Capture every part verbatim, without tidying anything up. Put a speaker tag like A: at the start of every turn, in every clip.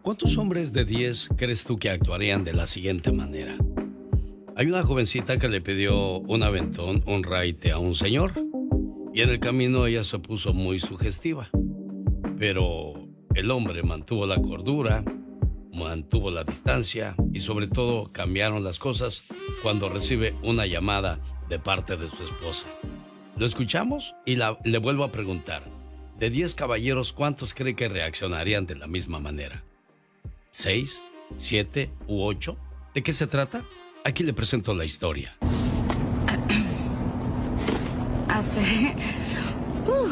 A: ¿Cuántos hombres de diez crees tú que actuarían de la siguiente manera? Hay una jovencita que le pidió un aventón, un raite a un señor. Y en el camino ella se puso muy sugestiva. Pero el hombre mantuvo la cordura, mantuvo la distancia y sobre todo cambiaron las cosas cuando recibe una llamada de parte de su esposa. Lo escuchamos y la, le vuelvo a preguntar. De diez caballeros, ¿cuántos cree que reaccionarían de la misma manera? ¿Seis? ¿Siete? ¿U ocho? ¿De qué se trata? Aquí le presento la historia.
B: Hace... Uh,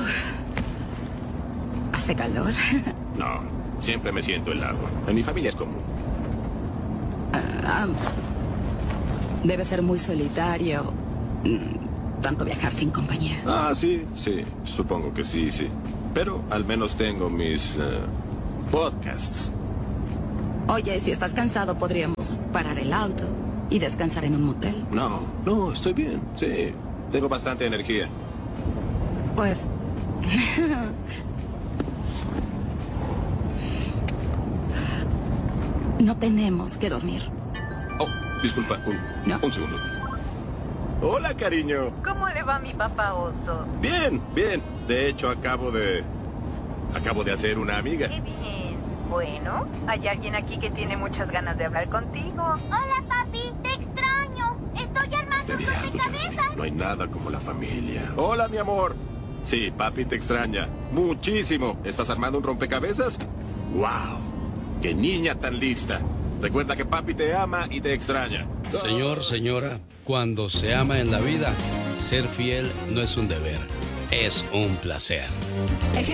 B: ¿Hace calor?
C: No, siempre me siento helado. En mi familia es común.
B: Uh, um, debe ser muy solitario. Mm, tanto viajar sin compañía.
C: Ah, sí, sí. Supongo que sí, sí. Pero al menos tengo mis uh, podcasts.
B: Oye, si estás cansado, podríamos parar el auto y descansar en un motel.
C: No, no, estoy bien. Sí, tengo bastante energía.
B: Pues... no tenemos que dormir.
C: Oh, disculpa, un,
B: no.
C: un segundo. Hola, cariño.
D: ¿Cómo le va a mi papá oso?
C: Bien, bien. De hecho, acabo de... Acabo de hacer una amiga.
D: Qué bien. Bueno, hay alguien aquí que tiene muchas ganas de hablar contigo.
E: Hola, papi. Te extraño. Estoy armando un rompecabezas.
C: No hay nada como la familia. Hola, mi amor. Sí, papi te extraña. Muchísimo. ¿Estás armando un rompecabezas? ¡Wow! ¡Qué niña tan lista! Recuerda que papi te ama y te extraña.
A: Señor, señora, cuando se ama en la vida, ser fiel no es un deber, es un placer.
B: El